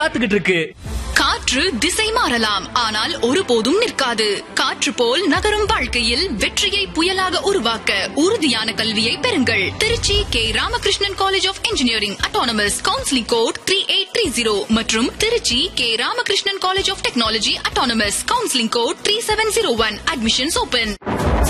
காத்துக்கிட்டு இருக்கு. காற்று திசை மாறலாம், ஆனால் ஒருபோதும் நிற்காது. காற்று போல் நகரும் வாழ்க்கையில் வெற்றியை புயலாக உருவாக்க உறுதியான கல்வியை பெறுங்கள். Trichy K Ramakrishnan college of engineering autonomous, counselling code 3830 மற்றும் Trichy K Ramakrishnan college of technology autonomous, counselling code 3701. Admissions open.